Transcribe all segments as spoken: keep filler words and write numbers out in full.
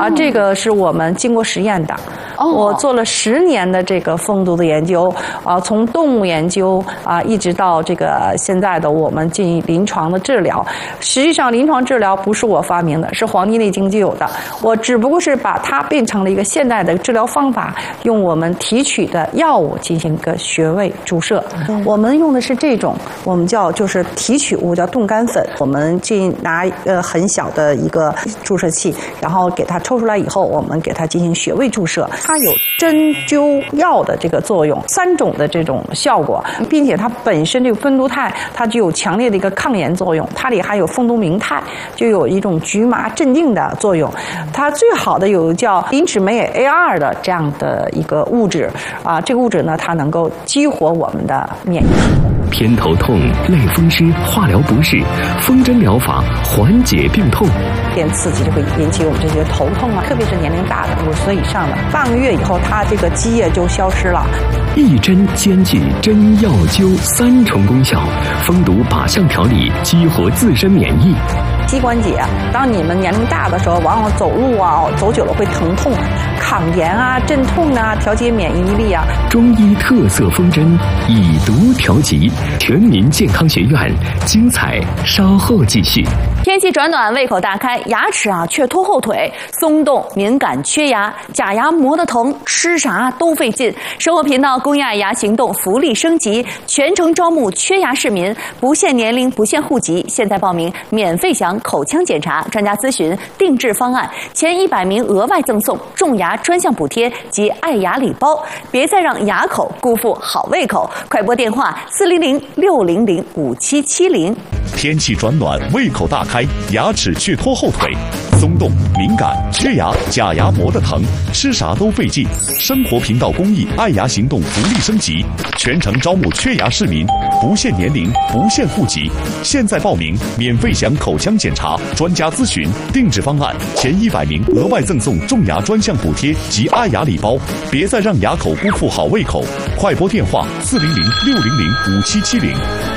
啊，这个是我们经过实验的。 哦、 我做了十年的这个蜂毒的研究，啊，从动物研究啊，一直到这个现在的我们进临床的治疗。实际上，临床治疗不是我发明的，是《黄帝内经》就有的。我只不过是把它变成了一个现代的治疗方法，用我们提取的药物进行一个穴位注射。嗯、我们用的是这种，我们叫就是提取物，叫冻干粉。我们进拿呃很小的一个注射器，然后给它抽出来以后，我们给它进行穴位注射。它有针灸药的这个作用，三种的这种效果，并且它本身这个酚毒肽，它具有强烈的一个抗炎作用，它里还有蜂毒明肽，就有一种局麻镇静的作用。它最好的有叫磷脂酶 A 二 的这样的一个物质啊，这个物质呢，它能够激活我们的免疫系统。 偏头痛、类风湿、化疗不适，风针疗法缓解病痛。 电刺激就会引起我们这些头痛啊，特别是年龄大的五十岁以上的，半个月以后，它这个积液就消失了。 一针兼具针药灸三重功效，蜂毒靶向调理，激活自身免疫。 膝关节，当你们年龄大的时候，往往走路啊，走久了会疼痛，抗炎啊、镇痛啊、调节免疫力啊。 中医特色风针，以毒调疾，全民健康学院精彩稍后继续。 天气转暖，胃口大开，牙齿啊却拖后腿，松动、敏感、缺牙，假牙磨得疼，吃啥都费劲。生活频道公益爱牙行动福利升级，全程招募缺牙市民，不限年龄，不限户籍，现在报名免费享口腔检查、专家咨询、定制方案，前一百名额外赠送种牙专项补贴及爱牙礼包。别再让牙口辜负好胃口，快拨电话四零零六零零五七七零。 天气转暖，胃口大开，牙齿却拖后腿，松动、敏感、缺牙，假牙磨得疼，吃啥都费劲。生活频道公益爱牙行动福利升级，全程招募缺牙市民，不限年龄，不限户籍，现在报名免费享口腔检查、专家咨询、定制方案，前一百名额外赠送种牙专项补贴及爱牙礼包。别再让牙口辜负好胃口，快拨电话四零零六零零五七七零。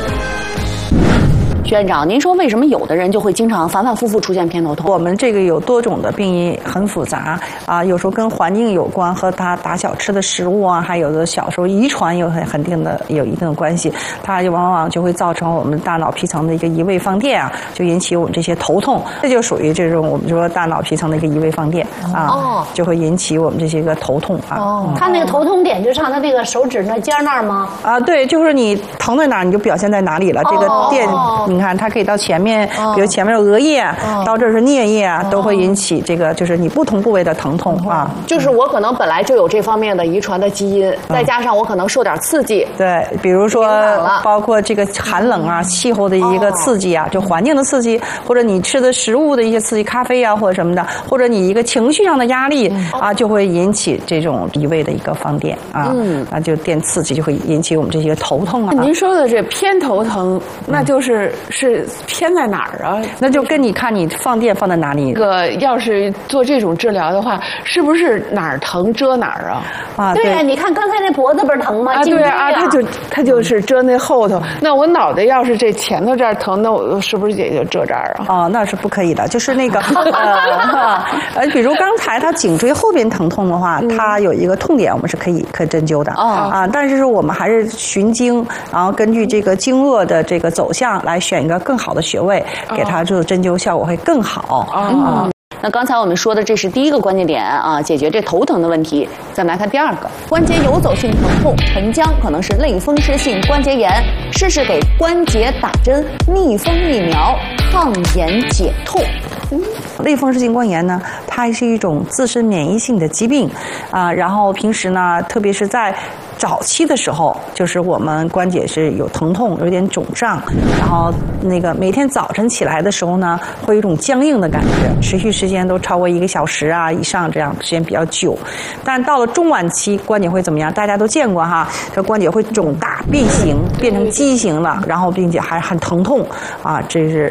徐院长，您说为什么有的人就会经常反反复复出现偏头痛？ 我们这个有多种的病因，很复杂啊，有时候跟环境有关，和他打小吃的食物啊，还有的小时候遗传有很很定的有一定的关系，它就往往就会造成我们大脑皮层的一个移位放电啊，就引起我们这些头痛，这就属于这种我们说大脑皮层的一个移位放电啊，哦、就会引起我们这些个头痛啊。 哦，嗯、他那个头痛点就上他那个手指那尖那儿吗？ 啊，对，就是你疼在哪儿，你就表现在哪里了。这个电，哦、你看它可以到前面，哦、比如前面有额叶，哦、到这是颞叶啊，哦、都会引起这个就是你不同部位的疼痛啊。 就是我可能本来就有这方面的遗传的基因，嗯、再加上我可能受点刺激， 对，比如说包括这个寒冷啊、气候的一个刺激啊，就环境的刺激，或者你吃的食物的一些刺激，咖啡啊或者什么的，或者你一个情绪上的压力啊，就会引起这种移位的一个放电啊，嗯，啊就电刺激就会引起我们这些头痛啊。 您说的这偏头疼，那就是是偏在哪儿啊？ 那就跟你看你放电放在哪里。 这个要是做这种治疗的话，是不是哪儿疼遮哪儿啊？ 啊， 对呀，你看刚才那脖子不是疼吗？ 啊，对啊，他就他就是遮那后头。那我脑袋要是这前头这儿疼，那我是不是也就遮这儿啊？ 哦，那是不可以的，就是那个呃呃，比如刚才他颈椎后边疼痛的话，它有一个痛点，我们是可以可以针灸的啊，但是我们还是循经，然后根据这个经络的这个走向来选一个更好的穴位，给它做针灸效果会更好啊。 那刚才我们说的这是第一个关键点啊，解决这头疼的问题。再来看第二个，关节游走性疼痛、沉僵，可能是类风湿性关节炎，试试给关节打针，逆风疫苗，抗炎解痛。 嗯，类风湿性关节炎呢，它是一种自身免疫性的疾病啊，然后平时呢，特别是在早期的时候，就是我们关节是有疼痛，有点肿胀，然后那个每天早晨起来的时候呢，会有一种僵硬的感觉，持续时间都超过一个小时啊以上，这样时间比较久。但到了中晚期，关节会怎么样？大家都见过哈，这关节会肿大、变形，变成畸形了，然后并且还很疼痛啊，这是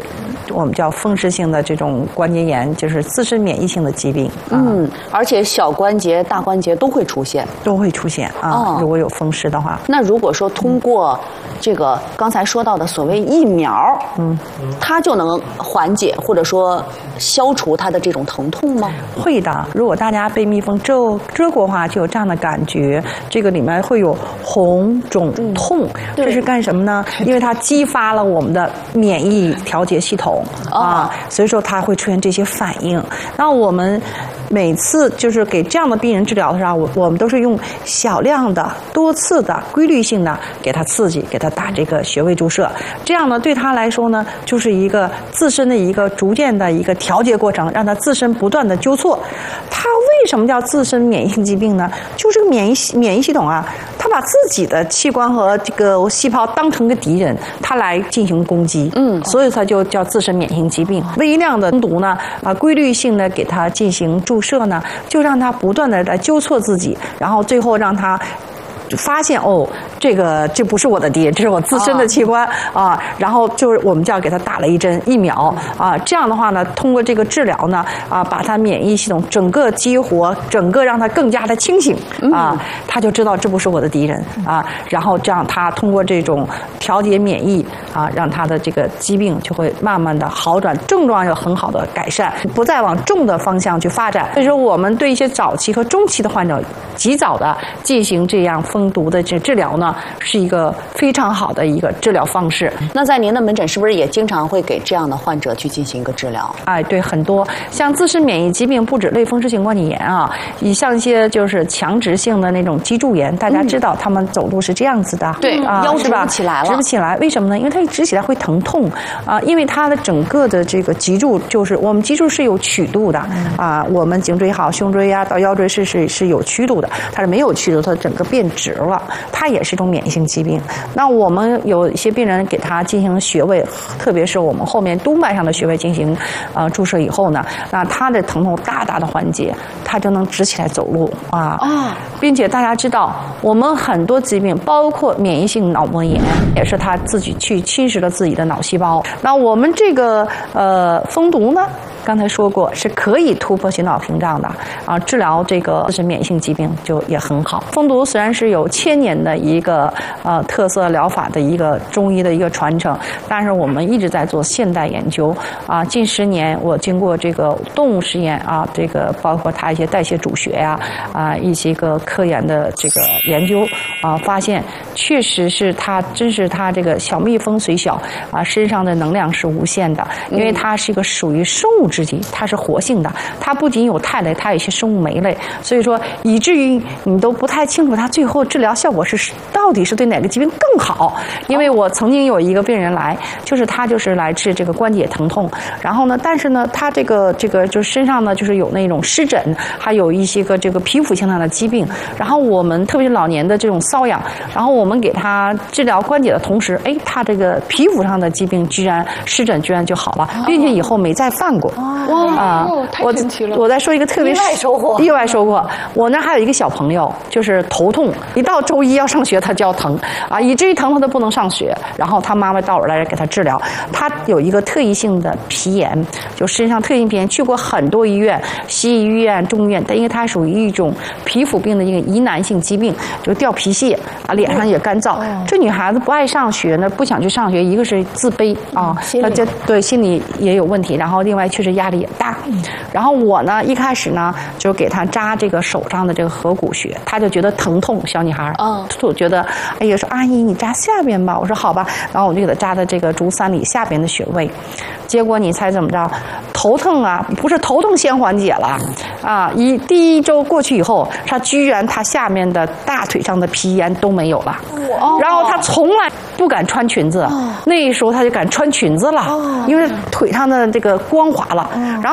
我们叫风湿性的这种关节炎，就是自身免疫性的疾病。 嗯，而且小关节、大关节都会出现， 都会出现啊。哦、如果有风湿的话， 那如果说通过这个刚才说到的所谓疫苗，嗯，它就能缓解或者说消除它的这种疼痛吗？ 会的。如果大家被蜜蜂蛰蛰过的话，就有这样的感觉，这个里面会有红、肿、痛，这是干什么呢？因为它激发了我们的免疫调节系统啊，所以说它会出现这些反应。那我们每次就是给这样的病人治疗的时候，我我们都是用小量的、多次的、规律性的给他刺激，给他打这个穴位注射。这样呢，对他来说呢，就是一个自身的一个逐渐的一个调节过程，让他自身不断的纠错。他为什么叫自身免疫性疾病呢？就是这个免疫免疫系统啊，他把自己的器官和这个细胞当成个敌人，他来进行攻击。嗯，所以他就叫自身免疫性疾病。微量的攻毒呢，啊，规律性的给他进行注射呢，就让他不断的来纠错自己，然后最后让他发现哦，这个这不是我的敌人，这是我自身的器官啊。然后就是我们就要给他打了一针疫苗啊。这样的话呢，通过这个治疗呢啊，把他免疫系统整个激活，整个让他更加的清醒啊，他就知道这不是我的敌人啊。然后这样他通过这种调节免疫啊，让他的这个疾病就会慢慢的好转，症状有很好的改善，不再往重的方向去发展。所以说，我们对一些早期和中期的患者，及早的进行这样蜂毒的这治疗呢，是一个非常好的一个治疗方式。 那在您的门诊是不是也经常会给这样的患者去进行一个治疗？ 哎，对，很多像自身免疫疾病，不止类风湿性关节炎啊，你像一些就是强直性的那种脊柱炎，大家知道他们走路是这样子的， 对， 啊， 腰直不起来了， 直不起来，为什么呢？因为它一直起来会疼痛啊，因为它的整个的这个脊柱就是我们脊柱是有曲度的啊，我们颈椎好，胸椎呀、啊、到腰椎是是是有曲度的，它是没有曲度，它整个变直了，它也是一种免疫性疾病。那我们有一些病人给他进行穴位，特别是我们后面督脉上的穴位进行呃注射以后呢，那他的疼痛大大的缓解，他就能直起来走路啊。啊，并且大家知道，我们很多疾病，包括免疫性脑膜炎，也是他自己去侵蚀了自己的脑细胞。那我们这个呃蜂毒呢，刚才说过是可以突破心脑屏障的啊，治疗这个自身免疫性疾病就也很好。蜂毒虽然是有千年的一个呃特色疗法的一个中医的一个传承，但是我们一直在做现代研究啊。近十年我经过这个动物实验啊，这个包括它一些代谢主学呀 啊, 啊一些个科研的这个研究啊，发现确实是它真是它这个小蜜蜂虽小啊，身上的能量是无限的，因为它是一个属于生物制剂，它是活性的，它不仅有肽类，它有一些生物酶类，所以说以至于你都不太清楚它最后治疗效果是到底是对哪个疾病更好。因为我曾经有一个病人来，就是他就是来治这个关节疼痛，然后呢，但是呢，他这个这个就是身上呢就是有那种湿疹，还有一些个这个皮肤性上的疾病，然后我们特别是老年的这种瘙痒，然后我们给他治疗关节的同时，哎，他这个皮肤上的疾病居然湿疹居然就好了，并且以后没再犯过。 哇啊！ 太神奇了！ 我再说一个特别意外收获， 意外收获。我那还有一个小朋友，就是头痛，一到周一要上学，他就要疼啊，以至于疼他都不能上学。然后他妈妈到我来给他治疗，他有一个特异性的皮炎，就身上特异性皮炎，去过很多医院，西医医院、中医院，但因为它属于一种皮肤病的一个疑难性疾病，就掉皮屑啊，脸上也干燥。这女孩子不爱上学呢，不想去上学，一个是自卑啊，她这对心理也有问题，然后另外确实压力也大。然后我呢，一开始呢就给她扎这个手上的这个合谷穴，她就觉得疼痛，小女孩，嗯，我觉得哎呀，说阿姨你扎下边吧，我说好吧，然后我就给她扎的这个足三里下边的穴位，结果你猜怎么着？头疼啊，不是头疼先缓解了啊！一第一周过去以后，她居然她下面的大腿上的皮炎都没有了，然后她从来不敢穿裙子，那时候她就敢穿裙子了，因为腿上的这个光滑了。然后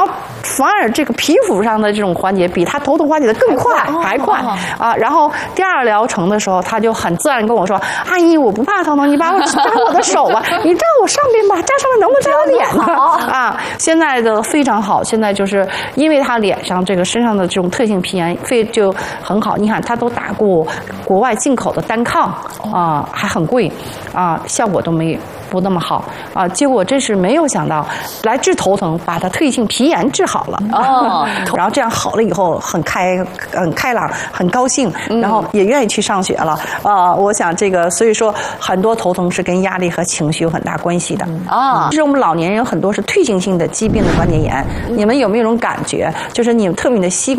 反而这个皮肤上的这种缓解比他头疼缓解的更快，还快啊。然后第二疗程的时候，他就很自然跟我说：“阿姨，我不怕疼疼，你把我扎我的手吧，你扎我上边吧，扎上面能不能扎我脸呢？”啊，现在的非常好，现在就是因为他脸上这个身上的这种特性皮炎，肺就很好。你看他都打过国外进口的单抗啊，还很贵啊，效果都没不那么好啊。结果真是没有想到，来治头疼，把他特异性皮炎治好了哦。然后这样好了以后，很开很开朗，很高兴，然后也愿意去上学了啊。我想这个，所以说很多头疼是跟压力和情绪有很大关系的啊。其实我们老年人有很多是退行性的疾病的关节炎，你们有没有一种感觉，就是你们特别的膝